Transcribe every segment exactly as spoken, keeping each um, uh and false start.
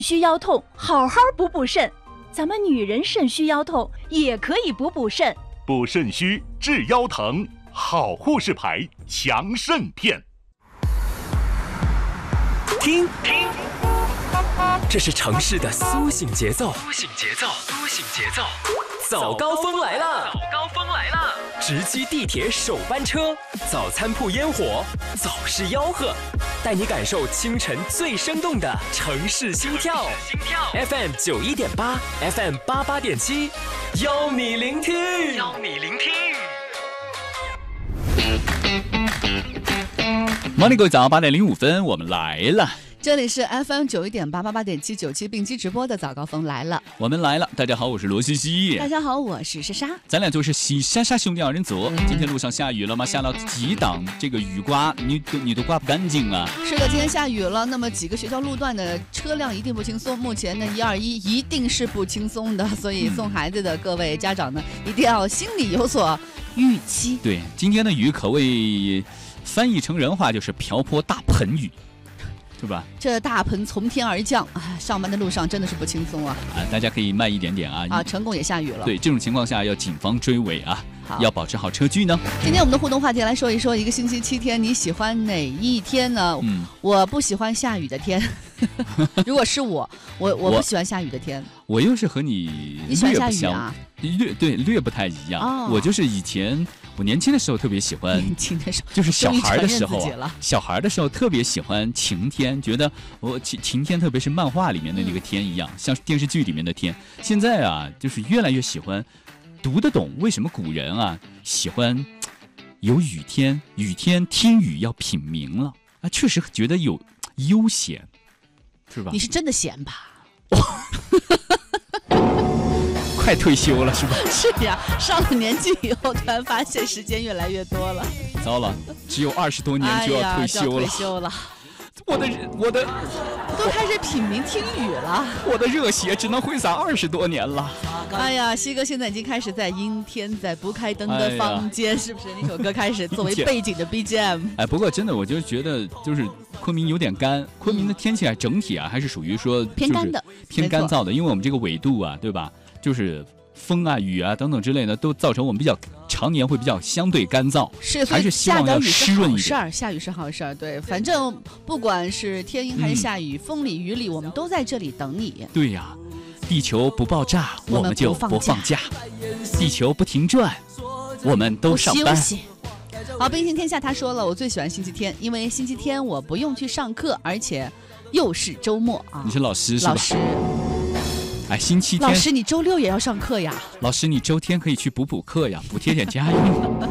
虚腰痛，好好补补肾。咱们女人肾虚腰痛也可以补补肾， 补肾虚治腰疼，好护士牌强肾片。 听听，这是城市的苏醒节奏，苏醒节奏，苏醒节奏。早高峰来了，早高峰来了！直击地铁首班车，早餐铺烟火，早市吆喝，带你感受清晨最生动的城市心跳。心跳 F M 九一点八 ，F M 八八点七，邀你聆听，邀你聆听。 Morning， 各位早上八点零五分，我们来了。 这里是 F M 九一点八八八点七九七并机直播的早高峰来了， 我们来了。大家好，我是罗西西。 大家好，我是莎莎。 咱俩就是西莎莎兄弟二人组。嗯、今天路上下雨了吗？下到几档这个雨刮，你都你都刮不干净啊。 是的，今天下雨了，那么几个学校路段的车辆一定不轻松。目前呢，一二一一定是不轻松的，所以送孩子的各位家长呢，嗯、一定要心里有所预期。 对，今天的雨可谓翻译成人话就是瓢泼大盆雨。是吧？ 这大盆从天而降啊！上班的路上真的是不轻松啊！ 啊，大家可以慢一点点啊！ 啊，成功也下雨了。 对，这种情况下要谨防追尾啊，要保持好车距呢。 今天我们的互动话题来说一说，一个星期七天你喜欢哪一天呢？嗯，我不喜欢下雨的天。如果是我，我我不喜欢下雨的天。 我又是和你你喜欢下雨啊？ 略对略不太一样。哦、我就是以前。我年轻的时候特别喜欢， 年轻的时候就是小孩的时候啊，小孩的时候特别喜欢晴天，觉得我晴晴天，特别是漫画里面的那个天一样，嗯、像电视剧里面的天。现在啊，就是越来越喜欢读得懂为什么古人啊喜欢有雨天，雨天听雨要品茗了啊，确实觉得有悠闲，是吧？ 你是真的闲吧？ 快退休了是吧？ 是呀，上了年纪以后，突然发现时间越来越多了。 糟了，只有二十多年就要退休了。哎、 退休了， 我的我的都开始品茗听雨了。 我的热血只能挥洒二十多年了。 哎呀，西哥现在已经开始在阴天，在不开灯的房间，哎、是不是？那首歌开始作为背景的 B G M。 哎，不过真的，我就觉得就是昆明有点干，昆明的天气啊，整体啊还是属于说偏干的， 偏干燥的，因为我们这个纬度啊，对吧？就是风啊、雨啊等等之类的，都造成我们比较常年会比较相对干燥， 是还是希望要湿润一点。 下雨是好事儿，对，反正不管是天阴还是下雨，嗯、风里雨里，我们都在这里等你。 对呀、啊，地球不爆炸，我们就不放假；地球不停转，我们都上班。 好，冰心天下他说了，我最喜欢星期天，因为星期天我不用去上课，而且又是周末啊。 你是老师是吧？ 老师。 哎，星期天老师，你周六也要上课呀？ 老师，你周天可以去补补课呀，补贴点家用。 那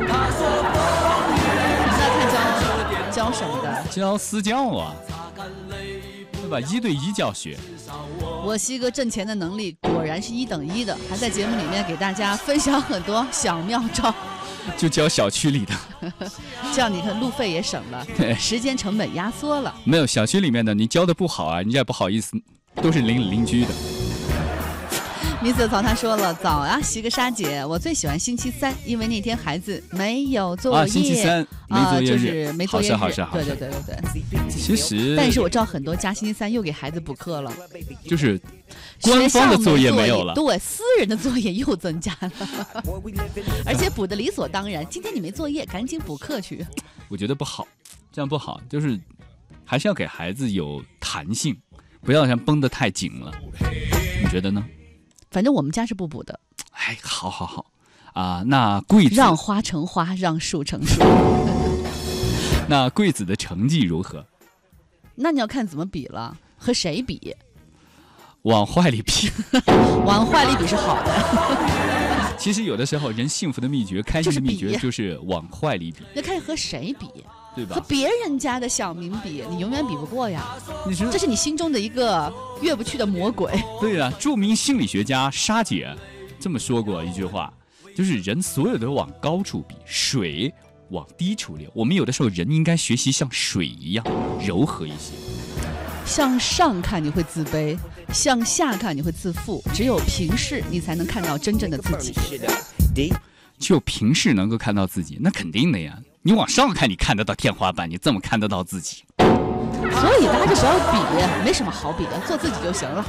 看教教什么的？ 教私教啊，对吧？一对一教学。 我西哥挣钱的能力果然是一等一的，还在节目里面给大家分享很多小妙招。 就教小区里的， 这样你看路费也省了，时间成本压缩了。 没有小区里面的，你教的不好啊，人家不好意思，都是邻邻居的。 米子曹他说了，早啊，西哥莎姐，我最喜欢星期三，因为那天孩子没有作业。 啊，星期三没作业日， 啊、就是没作业日， 好事好事。 对对对对对。 其实， 但是我知道很多家星期三又给孩子补课了， 就是官方的作业没有了， 对，私人的作业又增加了，而且补的理所当然。今天你没作业，赶紧补课去。 我觉得不好，这样不好，就是还是要给孩子有弹性，不要像绷得太紧了。你觉得呢？ 反正我们家是不补的。 哎，好好好，啊、呃，那贵子让花成花，让树成树。 那贵子的成绩如何？ 那你要看怎么比了，和谁比？ 往坏里比， 往坏里比是好的。 其实有的时候，人幸福的秘诀、开心的秘诀就是往坏里比。 那看和谁比？ 对吧？ 和别人家的小民比，你永远比不过呀。你说这是你心中的一个越不去的魔鬼。 对呀、啊，著名心理学家莎姐这么说过一句话，就是人所有的往高处比，水往低处流。我们有的时候人应该学习像水一样柔和一些。 向上看你会自卑，向下看你会自负，只有平视你才能看到真正的自己。 只有平视能够看到自己，那肯定的呀。你往上看，你看得到天花板，你怎么看得到自己？ 所以大家这不要比，没什么好比的，做自己就行了。